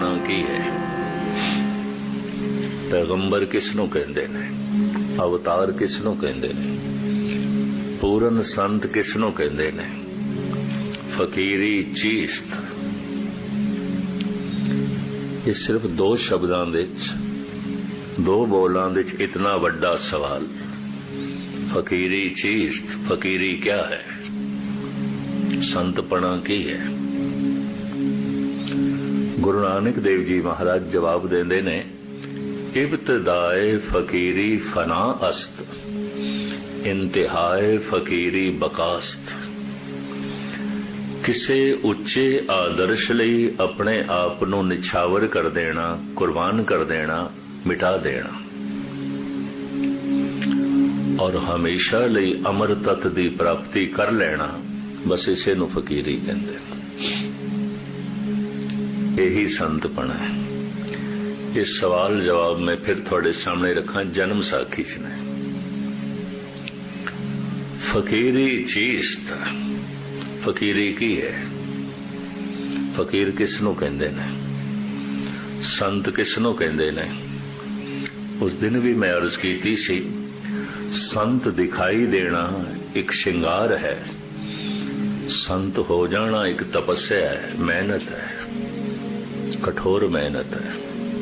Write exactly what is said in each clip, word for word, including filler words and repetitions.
संतपना की है। पैगंबर किसनों कहंदे ने, अवतार किसनों कहंदे ने, पूरन संत किसनों कहंदे ने, फकीरी चीस्त। ये सिर्फ दो शब्दां दे दो बोलां दे इतना वड्डा सवाल। फकीरी चीस्त, फकीरी क्या है, संतपना की है। गुरु नानक देव जी महाराज जवाब देंदे ने, इब्तदाए फकीरी फना अस्त, इंतहाए फकीरी बकास्त। किसे उच्चे आदर्श लई अपने आप नूं निछावर कर देना, कुर्बान कर देना, मिटा देना और हमेशा लई अमर तत्त दी प्राप्ति कर लेना, बस इसे नूं फकीरी कहंदे। यही संतपना है। इस सवाल जवाब में फिर थोड़े सामने रखा जन्म साखी च ने। फकीरी चीस्त, फकीरी की है। फकीर किसनों कहंदे ने, संत किसनों कहंदे ने। उस दिन भी मैं अर्ज की सी, संत दिखाई देना एक श्रृंगार है, संत हो जाना एक तपस्या है, मेहनत है, कठोर मेहनत है।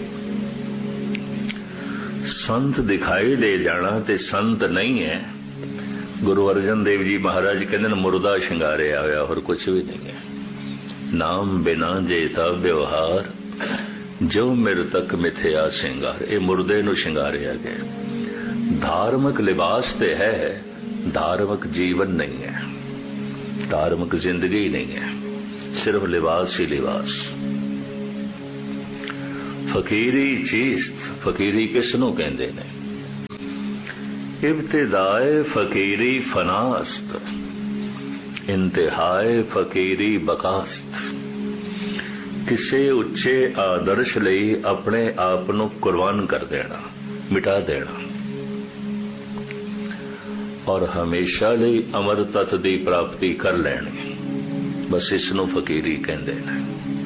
संत दिखाई दे जाना ते संत नहीं है। गुरु अर्जन देव जी महाराज कहते मुर्दा शिंगारे आया और कुछ भी नहीं है। नाम बिना जेता व्यवहार, जो मृतक मिथ्या सिंगार। ये मुर्दे नूं शिंगारिया गया। धार्मिक लिबास ते है, धार्मिक जीवन नहीं है, धार्मिक जिंदगी नहीं है, सिर्फ लिबास ही लिबास। फकीरी चीस्त, फकीरी किसनों कहंदे ने। इब्तिदाए फकीरी फनास्त, इंतहाए फकीरी बकास्त। किसे उच्चे आदर्श लई अपने आप नूं कुर्बान कर देना, मिटा देना और हमेशा लई अमर तत्त दी प्राप्ति कर लेनी, बस इस नूं फकीरी कहंदे ने।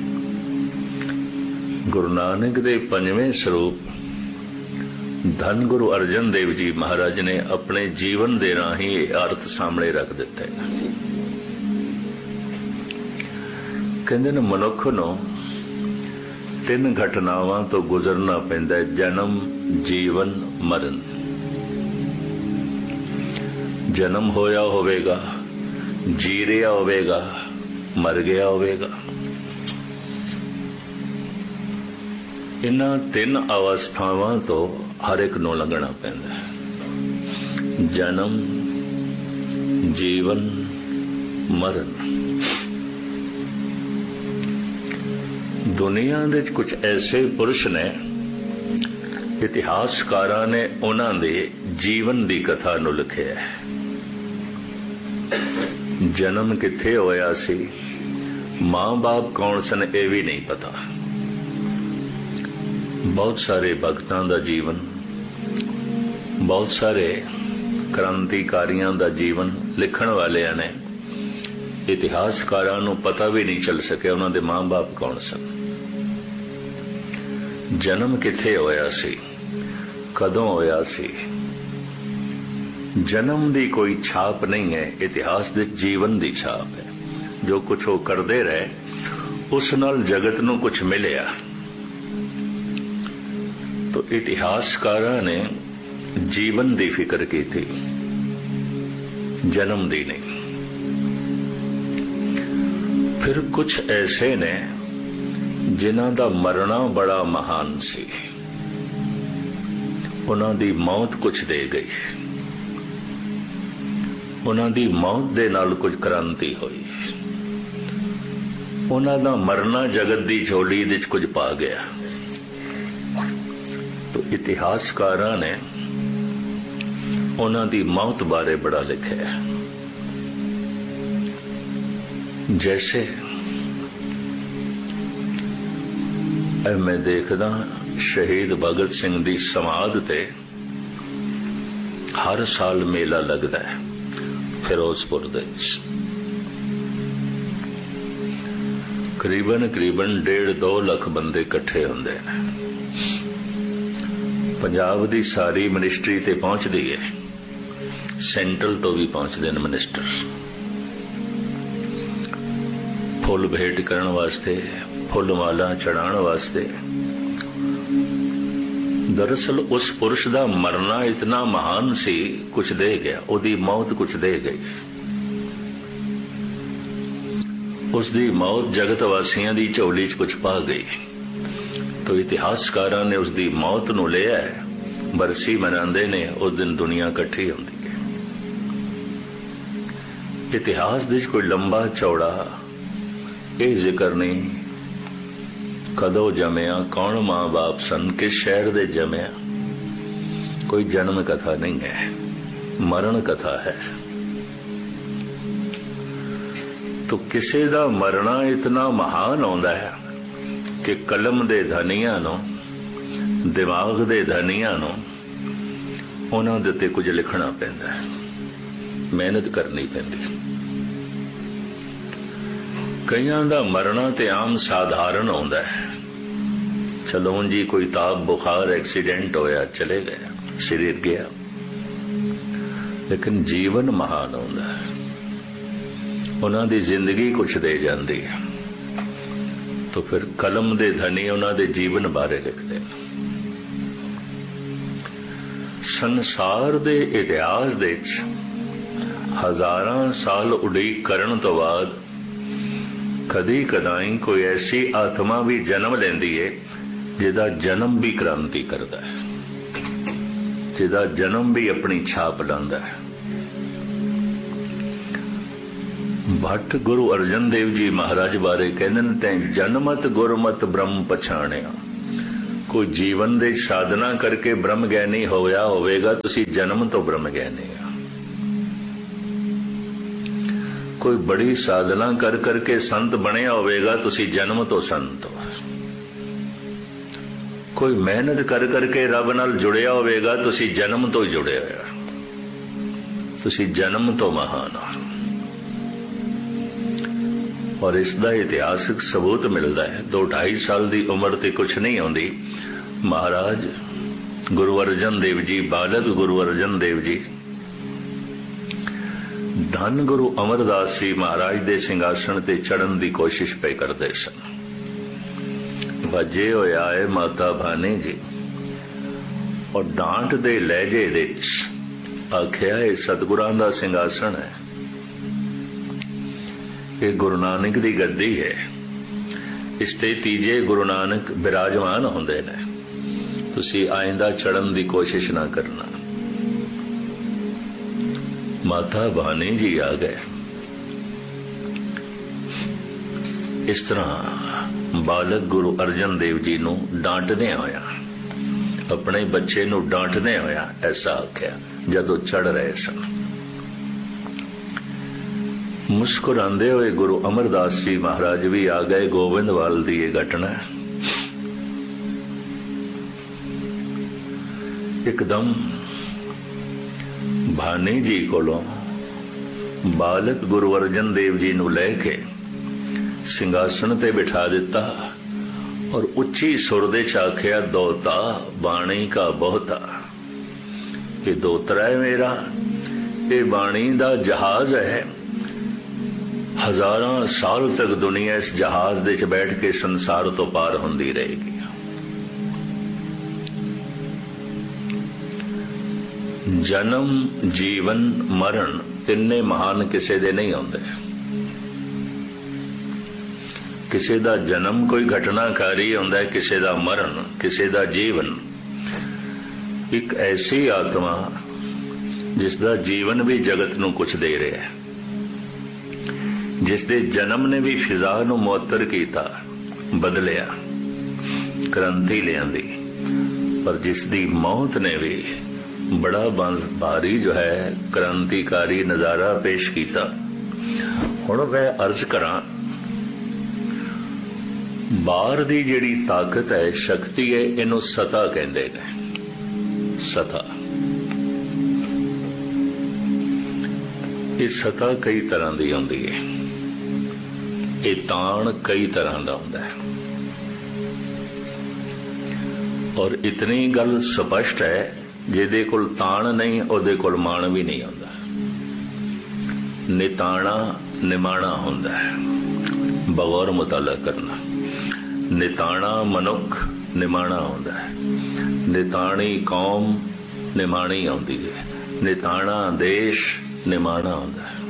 गुरु नानक दे पंजवें स्वरूप धन गुरु अर्जन देव जी महाराज ने अपने जीवन दे राही अर्थ सामने रख दिते। कहंदे ने मनुख नूं तीन घटनावां तो गुजरना पैंदा है, जन्म, जीवन, मरण। जन्म होया होवेगा, जी रिहा होवेगा, मर गया होवेगा। इन्हां तीन अवस्थावां तो हर एक नूं लंघना पैंदा है। जन्म, जीवन, मरण। दुनिया दे कुछ ऐसे पुरुष ने, इतिहासकारां ने उन्हां दे जीवन दी कथा नूं लिखिआ है। जन्म किथे होया सी, मां बाप कौन सन, ये भी नहीं पता। बहुत सारे भगतां दा जीवन, बहुत सारे क्रांतिकारियों दा जीवन लिखण वालियां ने, इतिहासकारां नूं पता भी नहीं चल सकिया उन्हां दे मां बाप कौन सन। जन्म किथे होया सी, कदों होया सी, जन्म दी कोई छाप नहीं है, इतिहास दे जीवन दी छाप है। जो कुछ वो करते रहे उस नाल जगत नूं कुछ मिलिया। तो इतिहासकारां ने जीवन दी फिक्र की थी, जन्म दी नहीं। फिर कुछ ऐसे ने जिन्हां दा मरना बड़ा महान सी, उन्हां दी मौत कुछ दे गई, उन्हां दी मौत दे नाल कुछ क्रांति हुई, उन्हां दा मरना जगत दी झोली दे कुछ पा गया। तो इतिहासकारां ने उन्हां दी मौत बारे बड़ा लिखा है। जैसे मैं देखदा शहीद भगत सिंह दी समाध ते हर साल मेला लगदा है फिरोजपुर दे। ਕਰੀਬਨ ਕਰੀਬਨ ਡੇਢ ਦੋ ਲੱਖ ਬੰਦੇ ਇਕੱਠੇ ਹੁੰਦੇ ਨੇ। ਪੰਜਾਬ ਦੀ ਸਾਰੀ ਮਿਨਿਸਟਰੀ ਤੇ ਪਹੁੰਚਦੀ ਹੈ, ਸੈਂਟਰਲ ਤੋਂ ਵੀ ਪਹੁੰਚਦੇ ਨੇ ਮਿਨਿਸਟਰ, ਫੁੱਲ ਭੇਟ ਕਰਨ ਵਾਸਤੇ, ਫੁੱਲ ਮਾਲਾ ਚੜਾਉਣ ਵਾਸਤੇ। ਦਰਅਸਲ ਉਸ ਪੁਰਸ਼ ਦਾ ਮਰਨਾ ਇਤਨਾ ਮਹਾਨ ਸੀ, ਕੁਛ ਦੇ ਗਿਆ, ਉਹਦੀ ਮੌਤ ਕੁਛ ਦੇ ਗਈ। ਉਸ ਦੀ ਮੌਤ ਜਗਤ ਵਾਸੀਆਂ ਦੀ ਝੋਲੀ 'ਚ ਕੁਛ ਪਾ ਗਈ। ਤੋ ਇਤਿਹਾਸਕਾਰਾਂ ਨੇ ਉਸ ਦੀ ਮੌਤ ਨੂੰ ਲਿਆ, ਬਰਸੀ ਮਨਾਉਂਦੇ ਨੇ, ਉਸ ਦਿਨ ਦੁਨੀਆ ਇਕੱਠੀ ਹੁੰਦੀ ਹੈ। ਇਤਿਹਾਸ ਦੇ ਕੋਈ ਲੰਬਾ ਚੌੜਾ ਇਹ ਜ਼ਿਕਰ ਨਹੀਂ ਕਦੋਂ ਜੰਮਿਆ, ਕੌਣ ਮਾਂ ਬਾਪ ਸਨ, ਕਿਸ ਸ਼ਹਿਰ ਦੇ ਜੰਮਿਆ, ਕੋਈ ਜਨਮ ਕਥਾ ਨਹੀਂ ਹੈ, ਮਰਨ ਕਥਾ ਹੈ। ਤੋ ਕਿਸੇ ਦਾ ਮਰਨਾ ਇਤਨਾ ਮਹਾਨ ਆਉਂਦਾ ਹੈ ਕਿ ਕਲਮ ਦੇ ਧਨੀਆਂ ਨੂੰ, ਦਿਮਾਗ ਦੇ ਧਨੀਆਂ ਨੂੰ ਉਹਨਾਂ ਦੇ ਉੱਤੇ ਕੁਝ ਲਿਖਣਾ ਪੈਂਦਾ ਹੈ, ਮਿਹਨਤ ਕਰਨੀ ਪੈਂਦੀ। ਕਈਆਂ ਦਾ ਮਰਨਾ ਤੇ ਆਮ ਸਾਧਾਰਨ ਆਉਂਦਾ ਹੈ, ਚਲੋ ਜੀ ਕੋਈ ਤਾਪ ਬੁਖਾਰ ਐਕਸੀਡੈਂਟ ਹੋਇਆ, ਚਲੇ ਗਏ, ਸਰੀਰ ਗਿਆ। ਲੇਕਿਨ ਜੀਵਨ ਮਹਾਨ ਆਉਂਦਾ ਹੈ, ਉਹਨਾਂ ਦੀ ਜ਼ਿੰਦਗੀ ਕੁਛ ਦੇ ਜਾਂਦੀ ਹੈ। तो फिर कलम दे धनी उन्होंने जीवन बारे लिखते हैं। संसार दे इतिहास दे हजारां साल उड़ीक करन तो बाद कदी कदाई कोई ऐसी आत्मा भी जन्म लेंदी है जिदा जन्म भी क्रांति करता है, जिदा जन्म भी अपनी छाप लांदा है। भट्ट गुरु अर्जन देव जी महाराज बारे कहते हैं, तैं जनमत गुरमत ब्रह्म पछाणिया। कोई जीवन दे साधना करके ब्रह्म ज्ञानी होया होवेगा, तुसी जन्म तो ब्रह्म ज्ञानी आ। कोई बड़ी साधना कर करके संत बनया होवेगा, तुसी जन्म तो संत हो। कोई मेहनत कर करके रब नाल जुड़िया होवेगा, तुसी जन्म तो जुड़े होया, तुसी जन्म तो महान हो। और इसका इतिहासिक सबूत मिलता है। दो ढाई साल की उम्र ते कुछ नहीं आती, महाराज गुरु अर्जन देव जी, बालक गुरु अर्जन देव जी धन गुरु अमरदास जी महाराज दे सिंघासन ते चढ़न की कोशिश पे करते सन। वजे होया है माता भानी जी और डांट दे लहजे दे आख्या है सतगुरां दा सिंघासन है, ये गुरु नानक दी गद्दी है, इस ते तीजे गुरु नानक विराजमान होंदे ने, तुसी आइंदा चढ़न दी कोशिश ना करना। माता भानी जी आ गए। इस तरह बालक गुरु अर्जन देव जी नू डांटदे होया, अपने बच्चे नू डांटदे होया ऐसा आख्या जदों चढ़ रहे सन। मुस्कुरांदे हुए गुरु अमरदास जी महाराज भी आ गए। गोविंदवाल दी ये घटना है। एकदम भानी जी कोलों बालक गुरु अर्जन देव जी नू लेके सिंघासन ते बिठा दिता और उच्ची सुर दे च आख्या, दोता बाणी का बहुता। ये दोतरा है मेरा, ये बाणी दा जहाज है। हजारां साल तक दुनिया इस जहाज दे च बैठ के संसार तो पार होंदी रहेगी। जन्म जीवन मरण तिन्ने महान किसे दे नहीं होंदे। किसे दा जन्म कोई घटनाकारी होंदा है, किसे दा मरण, किसे दा जीवन। एक ऐसी आत्मा जिसदा जीवन भी जगत नू कुछ दे रहा है, जिसदे जन्म ने भी फिजा नू मुअत्तर कीता, बदलिया, क्रांति लियांदी, पर जिसदी मौत ने भी बड़ा भारी जो है क्रांतिकारी नजारा पेश किया। हुण मैं अर्ज करा, बाहर दी जिहड़ी ताकत है, शक्ति है, इनू सता कहंदे ने। सता, ये सता कई तरह की होंदी है। ਇਹ ਤਾਣ ਕਈ ਤਰ੍ਹਾਂ ਦਾ ਹੁੰਦਾ ਹੈ ਔਰ ਇਤਨੀ ਗੱਲ ਸਪਸ਼ਟ ਹੈ ਜਿਹਦੇ ਕੋਲ ਤਾਣ ਨਹੀਂ ਉਹਦੇ ਕੋਲ ਮਾਣ ਵੀ ਨਹੀਂ ਹੁੰਦਾ। ਨਿਤਾਣਾ ਨਿਮਾਣਾ ਹੁੰਦਾ ਹੈ, ਬਗੌਰ ਮੁਤਾਲਾ ਕਰਨਾ। ਨਿਤਾਣਾ ਮਨੁੱਖ ਨਿਮਾਣਾ ਹੁੰਦਾ ਹੈ, ਨਿਤਾਣੀ ਕੌਮ ਨਿਮਾਣੀ ਆਉਂਦੀ ਹੈ, ਨਿਤਾਣਾ ਦੇਸ਼ ਨਿਮਾਣਾ ਹੁੰਦਾ ਹੈ।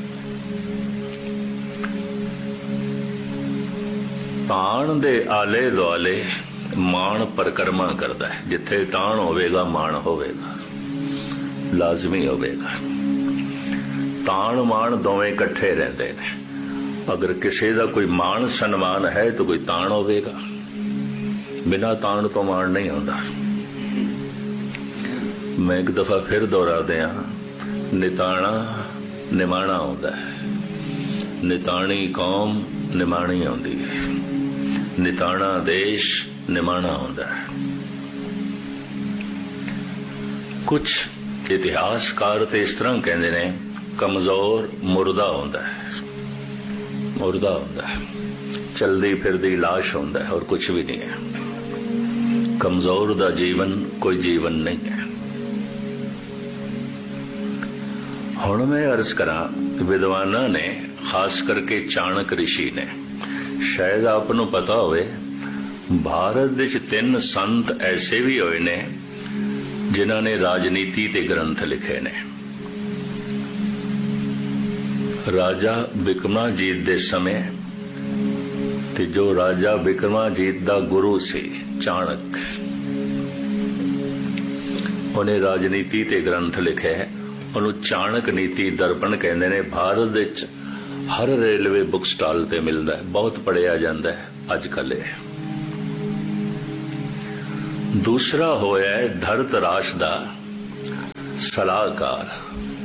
ਤਾਣ ਦੇ ਆਲੇ ਦੁਆਲੇ ਮਾਣ ਪਰਕਰਮਾ ਕਰਦਾ ਹੈ। ਜਿੱਥੇ ਤਾਣ ਹੋਵੇਗਾ ਮਾਣ ਹੋਵੇਗਾ, ਲਾਜ਼ਮੀ ਹੋਵੇਗਾ। ਤਾਣ ਮਾਣ ਦੋਵੇਂ ਇਕੱਠੇ ਰਹਿੰਦੇ ਨੇ। ਅਗਰ ਕਿਸੇ ਦਾ ਕੋਈ ਮਾਣ ਸਨਮਾਨ ਹੈ ਤਾਂ ਕੋਈ ਤਾਣ ਹੋਵੇਗਾ, ਬਿਨਾਂ ਤਾਣ ਤੋਂ ਮਾਣ ਨਹੀਂ ਹੁੰਦਾ। ਮੈਂ ਇੱਕ ਦਫਾ ਫਿਰ ਦੁਹਰਾ ਦਿਆਂ, ਨਿਤਾਣਾ ਨਿਮਾਣਾ ਹੁੰਦਾ ਹੈ, ਨਿਤਾਣੀ ਕੌਮ ਨਿਮਾਣੀ ਆਉਂਦੀ ਹੈ, ਨਿਤਾਣਾ ਦੇਸ਼ ਨਿਮਾਣਾ ਹੁੰਦਾ ਹੈ। ਕੁਛ ਇਤਿਹਾਸਕਾਰ ਤੇ ਇਸ ਤਰ੍ਹਾਂ ਕਹਿੰਦੇ ਨੇ, ਕਮਜ਼ੋਰ ਮੁਰਦਾ ਹੁੰਦਾ ਹੈ, ਮੁਰਦਾ ਹੁੰਦਾ ਹੈ, ਚਲਦੀ ਫਿਰਦੀ ਲਾਸ਼ ਹੁੰਦਾ ਹੈ ਔਰ ਕੁਛ ਵੀ ਨਹੀਂ ਹੈ। ਕਮਜ਼ੋਰ ਦਾ ਜੀਵਨ ਕੋਈ ਜੀਵਨ ਨਹੀਂ ਹੈ। ਹੁਣ ਮੈਂ ਅਰਜ਼ ਕਰਾਂ, ਵਿਦਵਾਨਾਂ ਨੇ, ਖਾਸ ਕਰਕੇ ਚਾਣਕ ਰਿਸ਼ੀ ਨੇ, ਸ਼ਾਇਦ ਆਪ ਨੂੰ ਪਤਾ ਹੋਵੇ, ਭਾਰਤ ਵਿੱਚ ਤਿੰਨ ਸੰਤ ਐਸੇ ਵੀ ਹੋਏ ਨੇ ਜਿਨ੍ਹਾਂ ਨੇ ਰਾਜਨੀਤੀ ਤੇ ਗ੍ਰੰਥ ਲਿਖੇ ਨੇ। ਰਾਜਾ ਬਿਕਰਮਾਜੀਤ ਦੇ ਸਮੇਂ ਤੇ ਜੋ ਰਾਜਾ ਬਿਕਰਮਾਜੀਤ ਦਾ ਗੁਰੂ ਸੀ ਚਾਣਕ, ਉਹਨੇ ਰਾਜਨੀਤੀ ਤੇ ਗ੍ਰੰਥ ਲਿਖਿਆ ਹੈ। ਉਹਨੂੰ ਚਾਣਕ ਨੀਤੀ ਦਰਪਣ ਕਹਿੰਦੇ ਨੇ। ਭਾਰਤ ਵਿੱਚ ਹਰ ਰੇਲਵੇ ਬੁੱਕ ਸਟਾਲ ਤੇ ਮਿਲਦਾ ਹੈ, ਬਹੁਤ ਪੜਿਆ ਜਾਂਦਾ ਹੈ ਅੱਜ ਕੱਲ੍ਹ ਇਹ। ਦੂਸਰਾ ਹੋਇਆ ਹੈ ਧਰਤਰਾਸ਼ ਦਾ ਸਲਾਹਕਾਰ।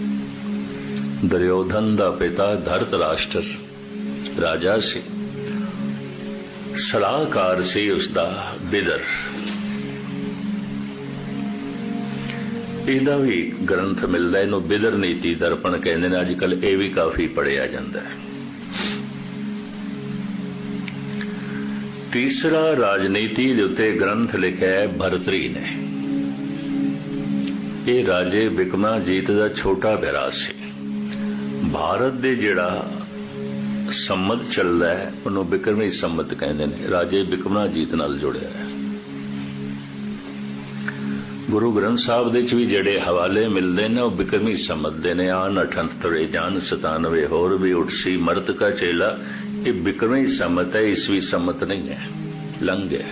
ਦੁਰਯੋਧਨ ਦਾ ਪਿਤਾ ਧਰਤਰਾਸ਼ਟਰ ਰਾਜਾ ਸੀ, ਸਲਾਹਕਾਰ ਸੀ ਉਸਦਾ ਬਿਦਰ। ਇਹਦਾ ਵੀ ਗ੍ਰੰਥ ਮਿਲਦਾ, ਇਹਨੂੰ ਬਿਦਰ ਨੀਤੀ ਦਰਪਣ ਕਹਿੰਦੇ ਨੇ। ਅੱਜ ਕੱਲ ਇਹ ਵੀ ਕਾਫੀ ਪੜਿਆ ਜਾਂਦਾ ਹੈ। ਤੀਸਰਾ ਰਾਜਨੀਤੀ ਦੇ ਉੱਤੇ ਗ੍ਰੰਥ ਲਿਖਿਆ ਹੈ ਭਰਤਰੀ ਨੇ। ਇਹ ਰਾਜੇ ਬਿਕਰਮਾਜੀਤ ਦਾ ਛੋਟਾ ਭਰਾ ਸੀ। ਭਾਰਤ ਦੇ ਜਿਹੜਾ ਸੰਮਤ ਚੱਲਦਾ ਹੈ ਉਹਨੂੰ ਬਿਕਰਮੀ ਸੰਮਤ ਕਹਿੰਦੇ ਨੇ। ਰਾਜੇ ਬਿਕਰਮਾਜੀਤ ਨਾਲ ਜੁੜਿਆ ਹੈ। ਗੁਰੂ ਗ੍ਰੰਥ ਸਾਹਿਬ ਦੇ ਚ ਵੀ ਜਿਹੜੇ ਹਵਾਲੇ ਮਿਲਦੇ ਨੇ ਉਹ ਬਿਕਰਮੀ ਸੰਮਤ ਦੇ ਨੇ। ਆਨ ਅਠੰਤਰੇ ਜਾਨ ਸਤਾਨਵੇਂ ਹੋਰ ਵੀ ਉਠਸੀ ਮਰਤ ਕਾ ਚੇਲਾ, ਇਹ ਬਿਕਰਮੀ ਸੰਮਤ ਹੈ, ਈਸਵੀ ਸੰਮਤ ਨਹੀਂ ਹੈ, ਲੰਘ ਗਿਆ।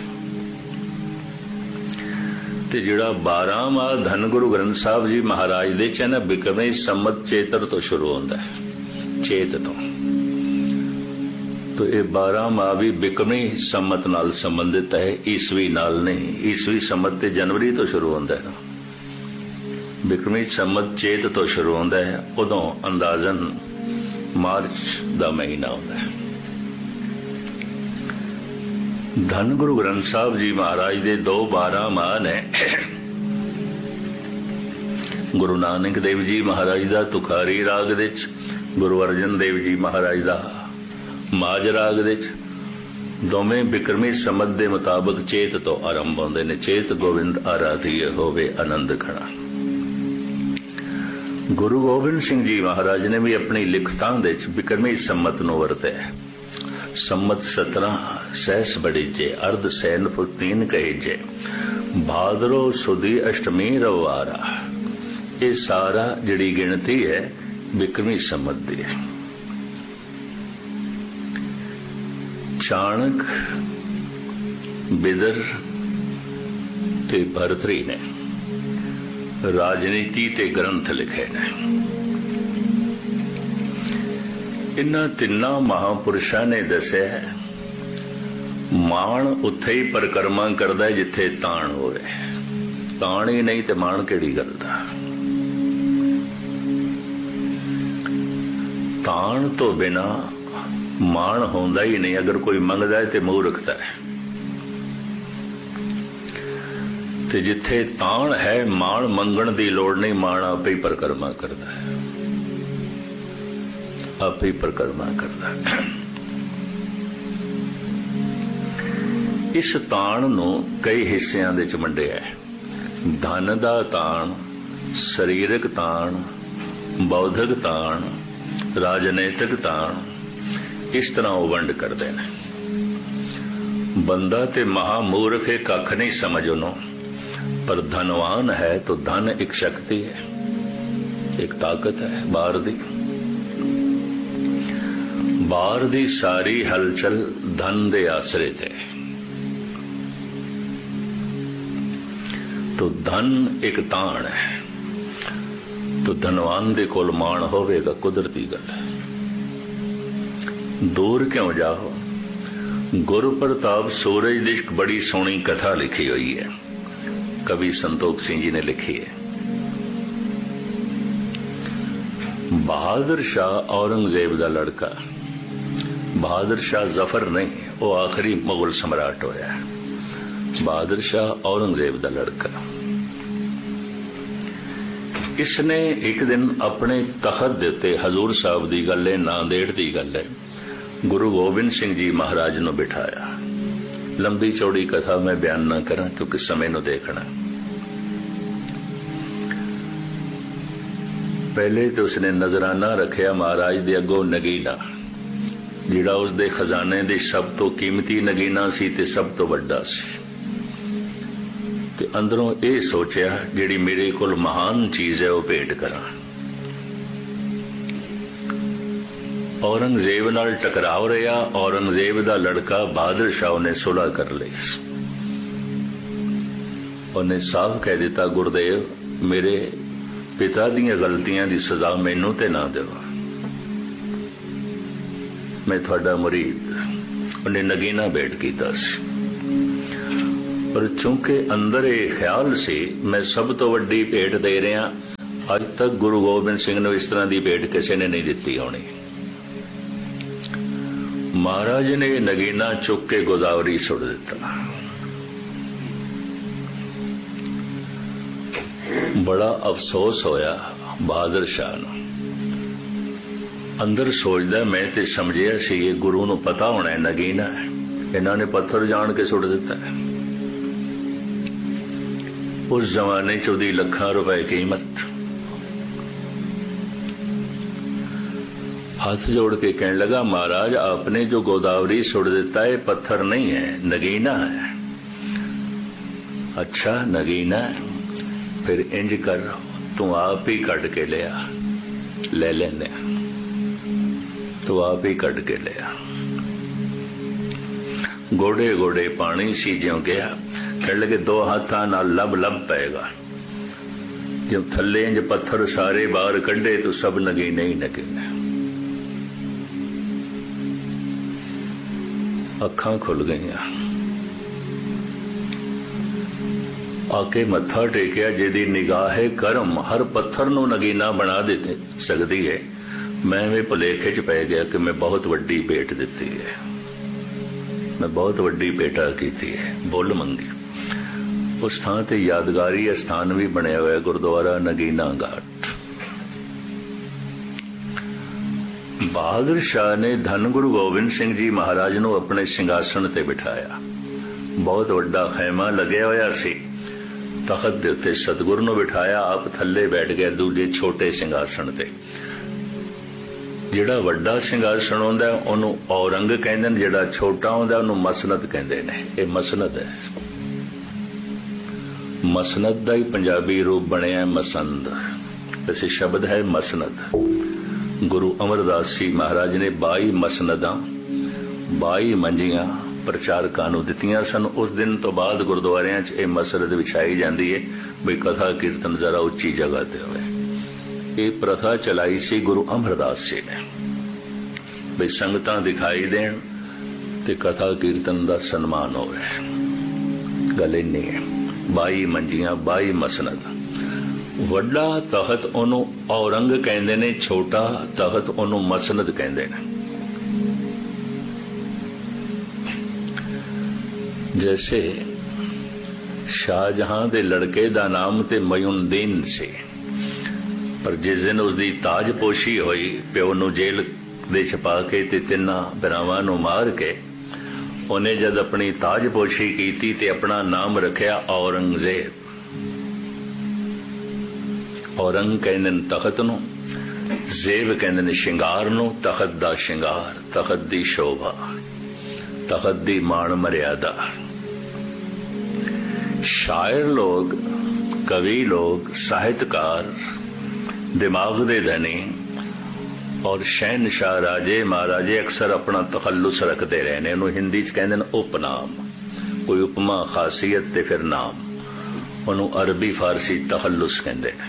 ਤੇ ਜਿਹੜਾ ਬਾਰਾਂ ਮਾਹ ਧੰਨ ਗੁਰੂ ਗ੍ਰੰਥ ਸਾਹਿਬ ਜੀ ਮਹਾਰਾਜ ਦੇ ਚ ਹੈ ਨਾ, ਬਿਕਰਮੀ ਸੰਮਤ ਚੇਤਰ ਤੋਂ ਸ਼ੁਰੂ ਹੁੰਦਾ ਹੈ, ਚੇਤ ਤੋਂ। तो ये बारह माह भी बिकमी सम्मत नाल संबंधित है, ईसवी नाल नहीं। ईसवी सम्मत ते जनवरी तो शुरू होंदा है ना, बिकमी सम्मत चेत तो शुरू होंदा है, उदों अंदाजन मार्च दा महीना होंदा है। धन गुरु ग्रंथ साहब जी महाराज दे दो बारह माह ने। गुरु नानक देव जी महाराज दा तुखारी राग दे, गुरु अर्जन देव जी महाराज दा माज राग दे, दोवें बिक्रमी सम्मत दे मुताबिक चेत तो आरंभ होंदे ने। चेत गोविंद आराधिए होवे आनंद खड़ा। गुरु गोबिंद सिंह जी महाराज ने भी अपनी लिखतां दे बिक्रमी सम्मत नूं वरतिया। सम्मत सत्रह सहस बड़ीजे, अर्ध सैन तीन कहीजे, भादरो सुदी अष्टमी रवारा। ये सारा जिहड़ी गिणती है बिक्रमी सम्मत दी है। चाणक, बिदर ते भरतरी ने राजनीति ते ग्रंथ लिखे ने। इन्हां तिन्ना महापुरुषां ने दस्या है माण उत्थे ही परिक्रमा करदा है जिथे ताण होवे। ताण ही नहीं ते माण किहड़ी गल दा। ताण तो बिना माण होंदा ही नहीं। अगर कोई मंगदा है ते मूंह रखता है, ते जिथे ताण है माण मंगण दी लोड़ नहीं। माण आपे ही परिक्रमा करदा है, आपे ही परिक्रमा करदा है। ਇਸ ਤਾਣ ਨੂੰ ਕਈ ਹਿੱਸਿਆਂ ਦੇ ਚ ਵੰਡਿਆ ਹੈ। ਧਨ ਦਾ ਤਾਣ, ਸਰੀਰਕ ਤਾਣ, ਬੌਧਿਕ ਤਾਣ, ਰਾਜਨੀਤਿਕ ਤਾਣ, ਇਸ ਤਰ੍ਹਾਂ ਉਹ ਵੰਡ ਕਰਦੇ ਨੇ। ਬੰਦਾ ਤੇ ਮਹਾਮੂਰਖ ਇਹ ਕੱਖ ਨਹੀਂ ਸਮਝ ਉਹਨੂੰ, ਪਰ ਧਨਵਾਨ ਹੈ ਤਾਂ ਧਨ ਇੱਕ ਸ਼ਕਤੀ ਹੈ, ਇੱਕ ਤਾਕਤ ਹੈ ਬਾਹਰ ਦੀ। ਬਾਹਰ ਦੀ ਸਾਰੀ ਹਲਚਲ ਧਨ ਦੇ ਆਸਰੇ ਤੇ, ਤੋ ਧਨ ਇੱਕ ਤਾਣ ਹੈ। ਤੋ ਧਨਵਾਨ ਦੇ ਕੋਲ ਮਾਣ ਹੋਵੇਗਾ, ਕੁਦਰਤੀ ਗੱਲ ਹੈ। ਦੂਰ ਕਿਉਂ ਜਾਓ। ਗੁਰੂ ਪ੍ਰਤਾਪ ਸੂਰਜ ਦੀ ਇੱਕ ਬੜੀ ਸੋਹਣੀ ਕਥਾ ਲਿਖੀ ਹੋਈ ਹੈ, ਕਵੀ ਸੰਤੋਖ ਸਿੰਘ ਜੀ ਨੇ ਲਿਖੀ ਹੈ। ਬਹਾਦਰ ਸ਼ਾਹ ਔਰੰਗਜ਼ੇਬ ਦਾ ਲੜਕਾ, ਬਹਾਦਰ ਸ਼ਾਹ ਜ਼ਫਰ ਨਹੀਂ, ਉਹ ਆਖਰੀ ਮੁਗਲ ਸਮਰਾਟ ਹੋਇਆ। ਬਹਾਦਰ ਸ਼ਾਹ ਔਰੰਗਜ਼ੇਬ ਦਾ ਲੜਕਾ, ਇਸਨੇ ਇੱਕ ਦਿਨ ਆਪਣੇ ਤਖਤ ਦੇ ਉੱਤੇ, ਹਜ਼ੂਰ ਸਾਹਿਬ ਦੀ ਗੱਲ ਹੈ, ਨਾਂਦੇੜ ਦੀ ਗੱਲ ਹੈ, ਗੁਰੂ ਗੋਬਿੰਦ ਸਿੰਘ ਜੀ ਮਹਾਰਾਜ ਨੂੰ ਬਿਠਾਇਆ। ਲੰਬੀ ਚੌੜੀ ਕਥਾ ਮੈਂ ਬਿਆਨ ਨਾ ਕਰਾਂ ਕਿਉਂਕਿ ਸਮੇਂ ਨੂੰ ਦੇਖਣਾ। ਪਹਿਲੇ ਤੇ ਉਸਨੇ ਨਜ਼ਰਾਨਾ ਰੱਖਿਆ ਮਹਾਰਾਜ ਦੇ ਅੱਗੋਂ ਨਗੀਨਾ, ਜਿਹੜਾ ਉਸਦੇ ਖਜ਼ਾਨੇ ਦੀ ਸਭ ਤੋਂ ਕੀਮਤੀ ਨਗੀਨਾ ਸੀ ਤੇ ਸਭ ਤੋਂ ਵੱਡਾ ਸੀ। ਤੇ ਅੰਦਰੋਂ ਇਹ ਸੋਚਿਆ ਜਿਹੜੀ ਮੇਰੇ ਕੋਲ ਮਹਾਨ ਚੀਜ਼ ਹੈ ਉਹ ਭੇਟ ਕਰਾਂ। ਔਰੰਗਜ਼ੇਬ ਨਾਲ ਟਕਰਾਅ ਰਿਹਾ। ਔਰੰਗਜ਼ੇਬ ਦਾ ਲੜਕਾ ਬਹਾਦਰ ਸ਼ਾਹ ਨੇ ਸੁਲ੍ਹਾ ਕਰ ਲਈ। ਉਹਨੇ ਸਾਫ਼ ਕਹਿ ਦਿੱਤਾ, ਗੁਰਦੇਵ ਮੇਰੇ ਪਿਤਾ ਦੀਆਂ ਗਲਤੀਆਂ ਦੀ ਸਜ਼ਾ ਮੈਨੂੰ ਤੇ ਨਾ ਦਿਓ, ਮੈਂ ਤੁਹਾਡਾ ਮੁਰੀਦ। ਉਹਨੇ ਨਗੀਨਾ ਭੇਟ ਕੀਤਾ ਸੀ, ਪਰ ਚੂੰਕਿ ਅੰਦਰ ਇਹ ਖਿਆਲ ਸੀ ਮੈਂ ਸਭ ਤੋਂ ਵੱਡੀ ਭੇਟ ਦੇ ਰਿਹਾ, ਅੱਜ ਤੱਕ ਗੁਰੂ ਗੋਬਿੰਦ ਸਿੰਘ ਨੂੰ ਇਸ ਤਰ੍ਹਾਂ ਦੀ ਭੇਟ ਕਿਸੇ ਨੇ ਨਹੀਂ ਦਿੱਤੀ ਹੋਣੀ। ਮਹਾਰਾਜ ਨੇ ਨਗੀਨਾ ਚੁੱਕ ਕੇ ਗੋਦਾਵਰੀ ਸੁੱਟ ਦਿੱਤਾ। ਬੜਾ ਅਫਸੋਸ ਹੋਇਆ ਬਹਾਦਰ ਸ਼ਾਹ ਨੂੰ। ਅੰਦਰ ਸੋਚਦਾ, ਮੈਂ ਤੇ ਸਮਝਿਆ ਸੀ ਇਹ ਗੁਰੂ ਨੂੰ ਪਤਾ ਹੋਣਾ ਹੈ ਨਗੀਨਾ ਹੈ, ਇਹਨਾਂ ਨੇ ਪੱਥਰ ਜਾਣ ਕੇ ਸੁੱਟ ਦਿੱਤਾ। ਉਸ ਜ਼ਮਾਨੇ ਚ ਉਹਦੀ ਲੱਖਾਂ ਰੁਪਏ ਕੀਮਤ। हाथ जोड़ के कहने लगा, महाराज आपने जो गोदावरी सुट देता है पत्थर नहीं है, नगीना है। अच्छा नगीना है, फिर इंज कर तू आप ही कट के लिया। ले लेने तू आप ही कट के लिया। गोडे गोडे पानी सी ज्यों गया, कहने लगे दो हाथा नाल लब लब पेगा। जब थले इंज पत्थर सारे बाहर कढ़े तो सब नगीने ही नगीने। अखां खुल गई। आके मत्था टेकिया, जिहदी निगाहे करम हर पत्थर नूं नगीना बना दे सकती है, मैं भी भुलेखे च पै गया कि मैं बहुत वड्डी भेट दिती है, मैं बहुत वड्डी भेटा कीती है, बुल मंगी। उस थां ते यादगारी स्थान भी बनिया हुआ गुरुद्वारा नगीना घाट। बहादुर शाह ने धन गुरु गोबिंद सिंह जी महाराज नूं अपने सिंघासन ते बिठाया। बहुत वड्डा खैमा लग्या होया सी। तखत दे उत्ते सतगुरु नूं बिठाया, आप थल्ले बैठ गए दूजे छोटे सिंघासन ते। जिहड़ा वड्डा सिंघासन हुंदा ओनूं औरंग कहंदे ने, जिहड़ा छोटा हुंदा ओनूं मसनद कहंदे ने। इह मसनद है। मसनद दा ही पंजाबी रूप बनिया मसंद। वैसे शब्द है मसनद। गुरु अमरदास जी महाराज ने बाई मसनदा बाई मंजियां प्रचारकां नूं दित्तियां सन। उस दिन तो बाद गुरुद्वारियां च यह मसनद विछाई जाती है भी कथा कीर्तन जरा उच्ची जगह ते होवे। ये प्रथा चलाई सी गुरु अमरदास जी ने भी संगतां दिखाई देण ते कथा कीर्तन दा सन्मान होवे। गल इन्नी है। By मंजियां by मसनद। वड्डा तखत ओनू औरंग कहंदे ने, छोटा तखत ओनू मसनद कहंदे ने। जैसे शाहजहां दे लड़के दा नाम ते मयूनदीन सी, पर जिस दिन उसदी ताजपोशी हुई, प्यो नू जेल दे छपा के ते तिन्ना भरावां नू मार के ਉਹਨੇ जद अपनी ताजपोशी की ते अपना नाम रखिया औरंगजेब। औरंग कहंदे ने तखत नूं, जेब कहंदे ने शिंगार नूं। तखत दा शिंगार, तखत दी शोभा, तखत दी मान मर्यादा। शायर लोग, कवि लोग, साहित्यकार, दिमाग दे धनी और शहनशाह राजे महाराजे अक्सर अपना तखल्लुस रखते रहे ने। उन्होंने हिंदी च कहते हैं उपनाम, कोई उपमा खासियत ते फिर नाम, उन्होंने अरबी फारसी तखल्लुस कहते हैं।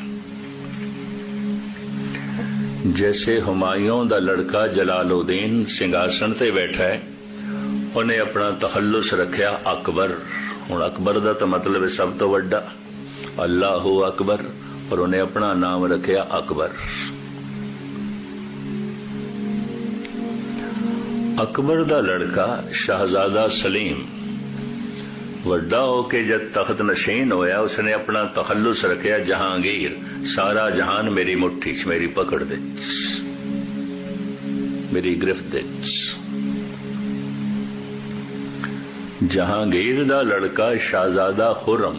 जैसे हुमायूं दा लड़का जलालुद्दीन सिंहासन ते बैठा है, उन्हें अपना तखल्लुस रखिया अकबर। हुण अकबर दा तो मतलब है सब तो वड्डा, अल्लाहु अकबर, और उन्हें अपना नाम रखिया अकबर। अकबर दा लड़का शहजादा सलीम वड्डा होके जब तख्त नशीन होया, उसने अपना तखल्लुस रखिया जहांगीर। सारा जहान मेरी मुट्ठी च, मेरी पकड़ दे, मेरी गिरफ्त दे। जहांगीर दा लड़का शहजादा खुर्रम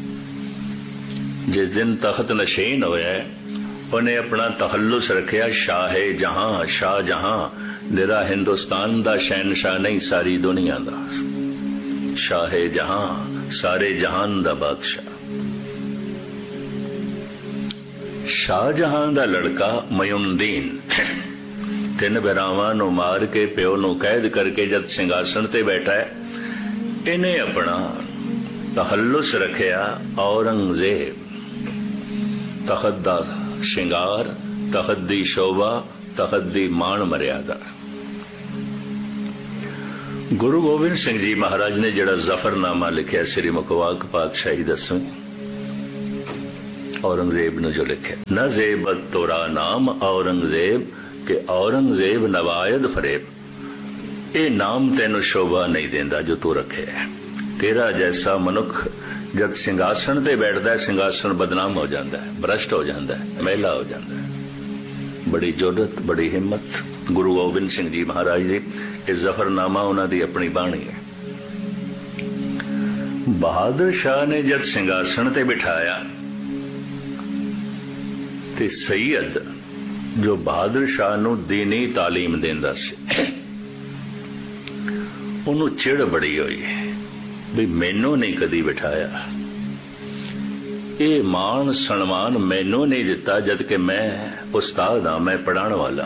जिस दिन तख्त नशीन होया, उन्हें अपना तखल्लुस रखिया शाहे जहां। शाह जहां निरा हिंदुस्तान दा शहनशाह नहीं, सारी दुनिया दा शाहे जहां, सारे जहान दा बादशाह। शाहजहां दा लड़का मयूनुद्दीन तीन भरावां नूं मार के प्यो नूं कैद करके जद सिंहासन ते बैठा है, इन्हें अपना तखल्लुस रखिया औरंगजेब। तखत दा शिंगार, तखत दी शोभा, तखत दी मान मर्यादा। गुरु गोबिंद सिंह जी महाराज ने जड़ा जफरनामा लिखिया श्री मुकवाक पातशाही दसवीं, औरंगजेब ने जो लिखे, न जेबत तोरा नाम औरंगजेब के औरंगजेब नवायद फरेब। ये नाम तेन शोभा नहीं देंदा जो तू रखे है। तेरा जैसा मनुख जब सिंहासन ते बैठता है, सिंहासन बदनाम हो जाता है, भ्रष्ट हो जाता है, मैला हो जाता है। बड़ी जुर्रत, बड़ी हिम्मत गुरु गोबिंद सिंह जी महाराज जी। ये जफरनामा उन्होंने अपनी बाणी है। बहादुर शाह ने जब सिंहासन ते बिठाया, ते सैयद जो बहादुर शाह नूं दीनी तालीम देंदा सी, उन्हों चिड़ बड़ी हुई भी मैनू नहीं कदी बिठाया, ये मान सन्मान मैनू नहीं दिता, जबकि मैं उस्ताद हाँ, मैं पढ़ाने वाला,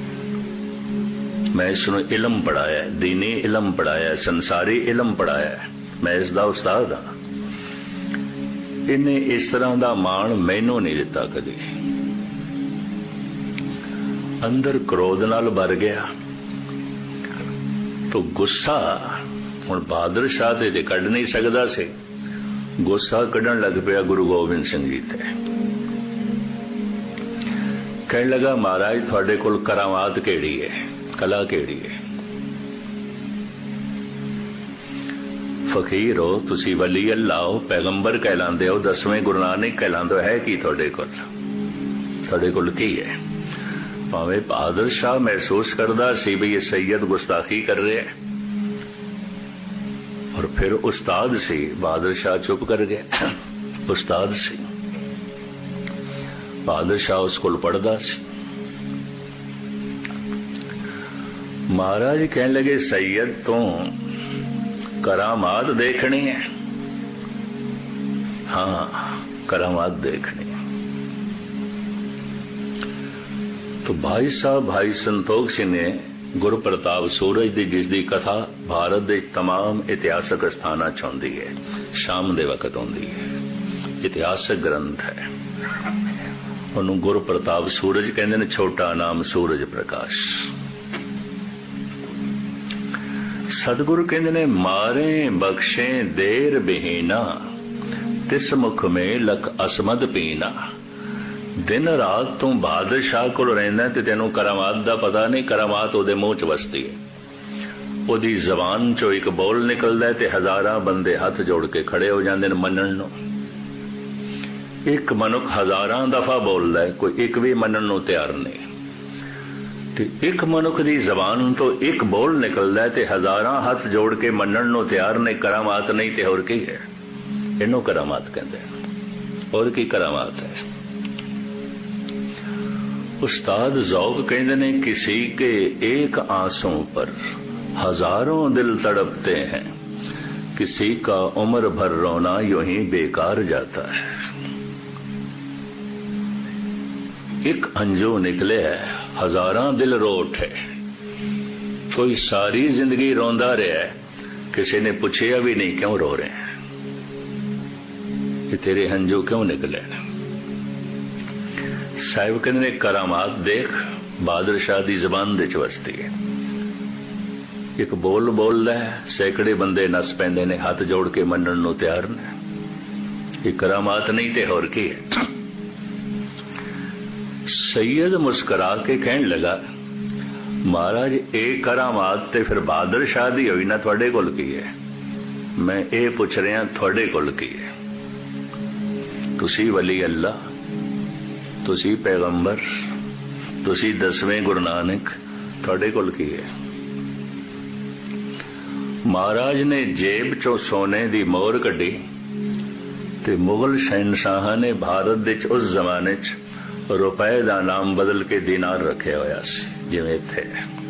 मैं इसनू इलम पढ़ाया, दीनी इलम पढ़ाया, संसारी इलम पढ़ाया, मैं इसदा उस्ताद हाँ। इन्हें इस तरह का मान मैनू नहीं दिता कदी। अंदर क्रोध नाल भर गया, तो गुस्सा हुण बहादुर शाह ते कढ़ नहीं सकदा सी, गुस्सा कढ़न लग पिया गुरु गोबिंद सिंह जी ते। कहने लगा, महाराज तुहाडे कोल करामात केड़ी है, कला केड़ी है? फकीर हो तुसी, वली अल्लाह हो, पैगंबर कहलांदे हो, दसवें गुरु नानक कहलांदे हो, है की तुहाडे कोल? तुहाडे कोल की है? भावें बहादुर शाह महसूस करदा सी भी ये सैयद गुस्ताखी कर रहे हैं, और फिर उस्ताद सी, बहादुर शाह चुप कर गए। उस्ताद सी, बहादुर शाह उसको पढ़दा सी। महाराज कहने लगे, सैयद तो करामात देखनी है? हाँ, करामात देखनी है। तो भाई साहब भाई संतोख सिंह ने गुरु प्रताप सूरज दी जिसदी कथा भारत दे तमाम इतिहासक स्थानां च आउंदी है, शाम दे वक्त आउंदी है, इतिहासक ग्रंथ है। उन्होंने गुरु प्रताप सूरज कहंदे ने, छोटा नाम सूरज प्रकाश। सतगुरु कहंदे ने, मारे बख्शे देर बिहीना, तिस मुख में लख असमद पीना। दिन रात तू बहादुर शाह कोल रहिंदा ते तैनू करामात दा पता नहीं, करामात ओदे मुंह च वसदी है। ओदी जबान चो एक बोल निकलदा है ते हजारां बंदे हाथ जोड़ के खड़े हो जांदे ने मनण नूं। एक मनुख हजारां दफा बोलदा है, कोई एक भी मनण नूं तैयार नहीं। एक मनुख दी जबान तो एक बोल निकलदा है ते हजारां हथ जोड़ के मनण नूं तैयार ने। करामात नहीं ते होर की है? इनू करामात कहंदे हैं। और की करामात है? उस्ताद ज़ौक़ कहंदे ने किसी के एक आंसू पर हजारों दिल तड़पते हैं, किसी का उम्र भर रोना यूं ही बेकार जाता है। एक अंजू निकले है, हजारां दिल रो उठे। कोई सारी जिंदगी रोंदा रहा है, किसी ने पूछया भी नहीं क्यों रो रहे हैं, कि तेरे हंजू क्यों निकले। साहिब कहते ने करामात देख बहादुर शाह दी जबान दे च वसदी है। एक बोल बोलदा है, सैकड़े बंदे नस पैंदे ने, हाथ जोड़ के मनण नूं तैयार ने। ये करामात नहीं ते होर की है? सैयद मुस्करा के कहन लगा, महाराज ये करामात ते फिर बहादुर शाह दी होई ना, तुहाडे कोल की है? मैं ये पुछ रहा तुहाडे कोल की है? तुसी वली अल्लाह, तुसी पैगंबर, तुसी दसवें गुरु नानक, तुहाडे कोल की है? महाराज ने जेब चो सोने दी मोहर कड्डी ते मुगल शहनशाह ने भारत दे उस जमाने च रुपए का नाम बदल के दीनार रखे होया सी, जिवें इत्थे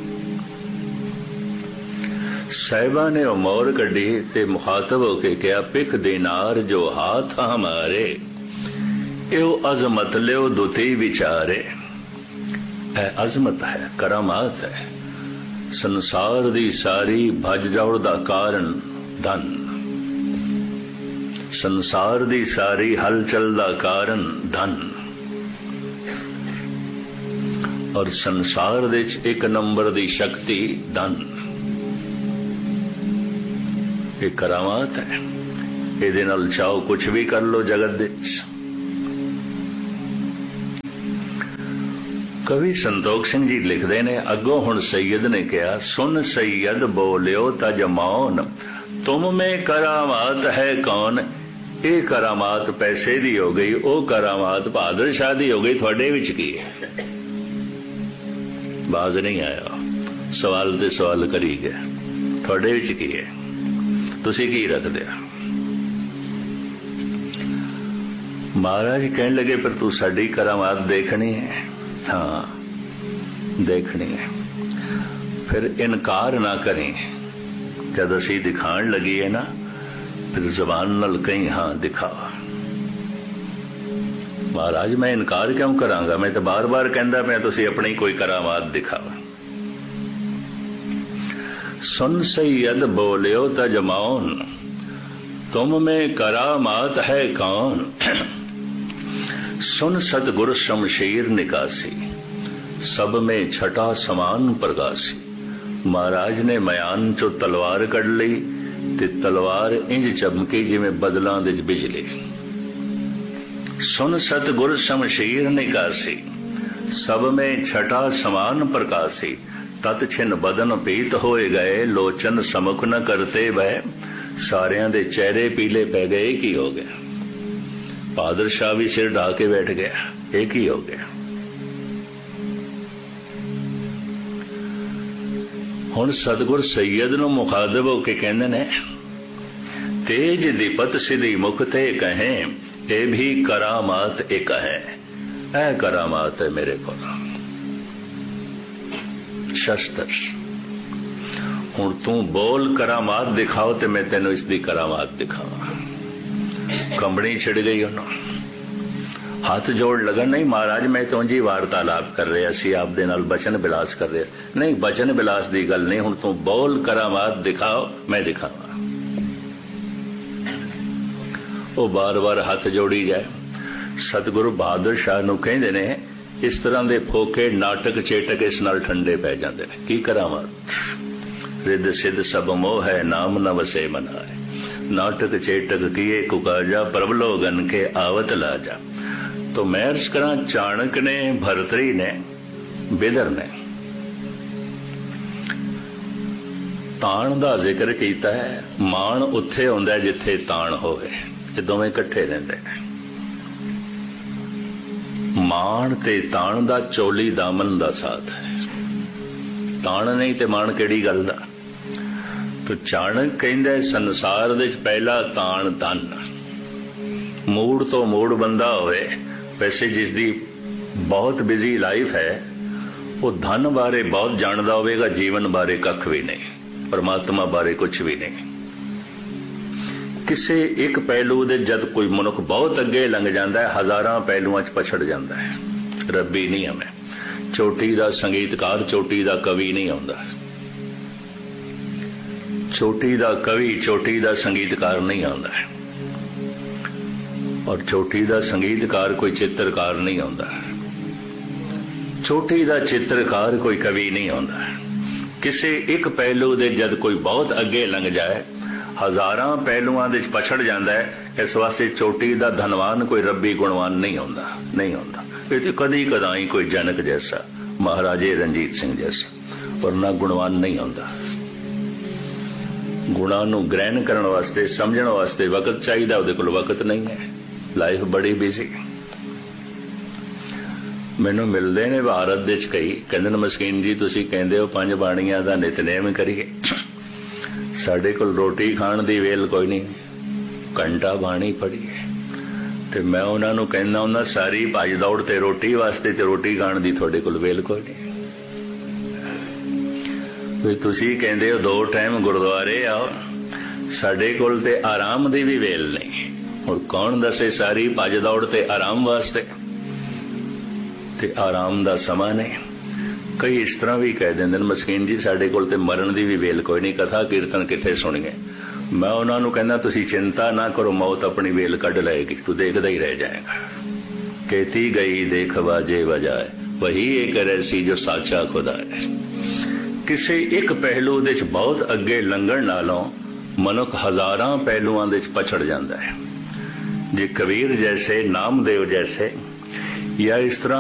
साहिबा ने वो मोहर कड्डी ते मुखातब होके कहा, पिख दीनार जो हाथ हमारे, यो अजमत लियो दुती विचारे। ए अजमत है, करामात है। संसार दी सारी भज दौड़ दा कारण धन, संसार दी सारी हलचल दा कारण धन, और संसार दे च एक नंबर दी शक्ति धन। एक करामात है। इहदे नाल चाहो कुछ भी कर लो जगत दे च। कवि संतोख सिंह जी लिखते ने, अगों हुण सैयद ने कहा, सुन सैयद बोलियो तज मौन, तुम में करामात है कौन। ये करामात पैसे दी हो गई, ओ करामात बहादुर शाह दी हो गई, तुहाडे विच की है? बाज नहीं आया, सवाल ते सवाल करी गया, तुहाडे विच की है? तुसी की रखदे हो? महाराज कहने लगे, पर तू साडी करामात देखनी है? हाँ देखनी है। फिर इनकार ना करें, जब असी दिखाण लगी है ना, फिर जबान नाल कहीं हाँ दिखा। महाराज मैं इनकार क्यों करांगा, मैं तो बार बार कहंदा मैं, तुसी अपनी कोई करामात दिखाओ। सुन सैयद बोलियो तज मौन, तुम में करामात है कौन। सुन सतगुर शमशीर निकासी, सब में छठा समान प्रकाशी। महाराज ने मयान चो तलवार कढ़ ली, ते तलवार इंज चमकी जिवें बदलां दे बिजली। सुन सतगुर शमशीर निकासी, सब में छठा समान प्रकाशी। तत छिन बदन पीत होए गए, लोचन समुख न करते बह। सारियां दे चेहरे पीले पै गए, एक ही हो गया। बहादुर शाह भी सिर ढा के बैठ गया, एक ही हो गया। हुण सतगुर सैयद नूं मुखातब होके कहंदे ने, तेज दीपत सिधी मुख ते कहें, ए भी करामात एक है। ए करामात है मेरे को शस्त्र। हुण तू बोल करामात दिखाओ ते मैं तेनों इसकी करामात दिखावा। कंबनी छिड़ गई उन्होंने, हाथ जोड़ लगा, नहीं महाराज मैं तो जी वार्तालाप कर रहा सी, आप दे नाल बचन बिलास कर रहे। नहीं बचन बिलास दी गल नहीं, हुण तू बोल करामात दिखाओ, मैं दिखावा। वो बार बार हाथ जोड़ी जाए। सतगुरु बहादुर शाह नूं कहंदे ने, इस तरह दे फोके नाटक चेटक इस नाल ठंडे पै जांदे ने। की करामात। रिद सिद्ध सब मोह है, नाम न वसे मनाए। नाटक चेटक किए कुकाजा, प्रभ लोगन के आवत लाजा। तो मैं अर्ज करा, चाणक ने, भरतरी ने, बिदर ने ताण दा जिक्र कीता है। माण उत्थे हुंदा है जिथे ताण होवे, ये दोवें इकट्ठे रहिंदे ने। माण ते ताण दा चोली दामन दा साथ है। ਤਾਣ ਨਹੀਂ ਤੇ ਮਾਣ ਕਿਹੜੀ ਗੱਲ ਦਾ। ਤੋ ਚਾਣਕ ਕਹਿੰਦਾ ਸੰਸਾਰ ਦੇ ਵਿੱਚ ਪਹਿਲਾ ਤਾਣ ਧਨ। ਮੂੜ ਤੋਂ ਮੂੜ ਬੰਦਾ ਹੋਵੇ, ਵੈਸੇ ਜਿਸ ਦੀ ਬਹੁਤ ਬਿਜ਼ੀ ਲਾਈਫ ਹੈ ਉਹ ਧਨ ਬਾਰੇ ਬਹੁਤ ਜਾਣਦਾ ਹੋਵੇਗਾ, ਜੀਵਨ ਬਾਰੇ ਕੱਖ ਵੀ ਨਹੀਂ, ਪਰਮਾਤਮਾ ਬਾਰੇ ਕੁਝ ਵੀ ਨਹੀਂ। ਕਿਸੇ ਇੱਕ ਪਹਿਲੂ ਦੇ ਜਦ ਕੋਈ ਮਨੁੱਖ ਬਹੁਤ ਅੱਗੇ ਲੰਘ ਜਾਂਦਾ ਹੈ, ਹਜ਼ਾਰਾਂ ਪਹਿਲੂਆਂ 'ਚ ਪਛੜ ਜਾਂਦਾ ਹੈ। ਰੱਬੀ ਨਹੀਂ ਹੈ। ਮੈਂ ਚੋਟੀ ਦਾ ਸੰਗੀਤਕਾਰ, ਚੋਟੀ ਦਾ ਕਵੀ ਨਹੀਂ ਆਉਂਦਾ। ਚੋਟੀ ਦਾ ਕਵੀ, ਚੋਟੀ ਦਾ ਸੰਗੀਤਕਾਰ ਨਹੀਂ ਆਉਂਦਾ। ਔਰ ਚੋਟੀ ਦਾ ਸੰਗੀਤਕਾਰ ਕੋਈ ਚਿੱਤਰਕਾਰ ਨਹੀਂ ਆਉਂਦਾ। ਚੋਟੀ ਦਾ ਚਿੱਤਰਕਾਰ ਕੋਈ ਕਵੀ ਨਹੀਂ ਆਉਂਦਾ। ਕਿਸੇ ਇੱਕ ਪਹਿਲੂ ਦੇ ਜਦ ਕੋਈ ਬਹੁਤ ਅੱਗੇ ਲੰਘ ਜਾਏ, ਹਜ਼ਾਰਾਂ ਪਹਿਲੂਆਂ ਦੇ ਪਛੜ ਜਾਂਦਾ ਹੈ। ਇਸ ਵਾਸਤੇ ਚੋਟੀ ਦਾ ਧਨਵਾਨ ਕੋਈ ਰੱਬੀ ਗੁਣਵਾਨ ਨਹੀਂ ਆਉਂਦਾ, ਨਹੀਂ ਆਉਂਦਾ। ਇਹ ਤੇ ਕਦੀ ਕਦਾਈ ਕੋਈ ਜਨਕ ਜੈਸਾ, ਮਹਾਰਾਜੇ ਰਣਜੀਤ ਸਿੰਘ ਜੈਸਾ, ਪਰ ਨਾ ਗੁਣਵਾਨ ਨਹੀਂ ਆਉਂਦਾ। ਗੁਣਾਂ ਨੂੰ ਗ੍ਰਹਿਣ ਕਰਨ ਵਾਸਤੇ, ਸਮਝਣ ਵਾਸਤੇ ਵਕਤ ਚਾਹੀਦਾ, ਉਹਦੇ ਕੋਲ ਵਕਤ ਨਹੀਂ ਹੈ। ਲਾਈਫ ਬੜੀ ਬਿਜ਼ੀ। ਮੈਨੂੰ ਮਿਲਦੇ ਨੇ ਭਾਰਤ ਦੇ ਚ ਕਈ, ਕਹਿੰਦੇ ਨੇ ਮਸਕੀਨ ਜੀ ਤੁਸੀਂ ਕਹਿੰਦੇ ਹੋ ਪੰਜ ਬਾਣੀਆਂ ਦਾ ਨਿਤਨੇਮ ਕਰੀਏ, ਸਾਡੇ ਕੋਲ ਰੋਟੀ ਖਾਣ ਦੀ ਵੇਲ ਕੋਈ ਨਹੀਂ, ਘੰਟਾ ਬਾਣੀ ਪੜੀਏ। ਤੇ ਮੈਂ ਉਹਨਾਂ ਨੂੰ ਕਹਿੰਦਾ ਹੁੰਦਾ ਸਾਰੀ ਭੱਜ ਦੌੜ ਤੇ ਰੋਟੀ ਵਾਸਤੇ, ਤੇ ਰੋਟੀ ਖਾਣ ਦੀ ਤੁਹਾਡੇ ਕੋਲ ਵੇਲ ਕੋਈ ਨਹੀਂ। ਵੀ ਤੁਸੀਂ ਕਹਿੰਦੇ ਹੋ ਦੋ ਟਾਈਮ ਗੁਰਦੁਆਰੇ ਆਓ, ਸਾਡੇ ਕੋਲ ਤੇ ਆਰਾਮ ਦੀ ਵੀ ਵੇਲ ਨਹੀਂ। ਹੁਣ ਕੌਣ ਦੱਸੇ ਸਾਰੀ ਭੱਜ ਦੌੜ ਤੇ ਆਰਾਮ ਵਾਸਤੇ, ਤੇ ਆਰਾਮ ਦਾ ਸਮਾਂ ਨਹੀਂ। ਕਈ ਇਸ ਤਰ੍ਹਾਂ ਵੀ ਕਹਿ ਦਿੰਦੇ ਨੇ ਮਸਕੀਨ ਜੀ ਸਾਡੇ ਕੋਲ ਤੇ ਮਰਨ ਦੀ ਵੀ ਵੇਲ ਕੋਈ ਨਹੀਂ, ਕਥਾ ਕੀਰਤਨ ਕਿੱਥੇ ਸੁਣੀਏ। ਮੈਂ ਉਹਨਾਂ ਨੂੰ ਕਹਿੰਦਾ ਤੁਸੀਂ ਚਿੰਤਾ ਨਾ ਕਰੋ, ਮੌਤ ਆਪਣੀ ਵੇਲ ਕੱਢ ਲਏਗੀ, ਤੂੰ ਦੇਖਦਾ ਹੀ ਰਹਿ ਜਾਏਗਾ। ਕਹਿਤੀ ਗਈ ਦੇਖ ਵਾਜੇ ਵਜਾਏ, ਵਹੀ ਇੱਕ ਰਹਿਸੀ ਜੋ ਸਾਚਾ ਖੁਦਾ ਹੈ। ਕਿਸੇ ਇੱਕ ਪਹਿਲੂ ਦੇ ਚ ਬਹੁਤ ਅੱਗੇ ਲੰਘਣ ਨਾਲੋਂ ਮਨੁੱਖ ਹਜ਼ਾਰਾਂ ਪਹਿਲੂਆਂ ਦੇ ਚ ਪਛੜ ਜਾਂਦਾ ਹੈ। ਜੇ ਕਬੀਰ ਜੈਸੇ, ਨਾਮਦੇਵ ਜੈਸੇ, ਜਾਂ ਇਸ ਤਰ੍ਹਾਂ